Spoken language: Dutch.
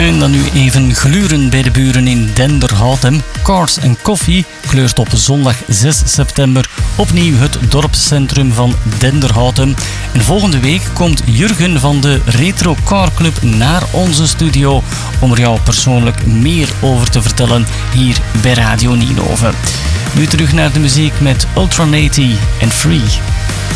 En dan nu even gluren bij de buren in Denderhouten. Cars & Coffee kleurt op zondag 6 september opnieuw het dorpscentrum van Denderhouten. En volgende week komt Jurgen van de Retro Car Club naar onze studio om er jou persoonlijk meer over te vertellen hier bij Radio Nienhoven. Nu terug naar de muziek met Ultranati en Free.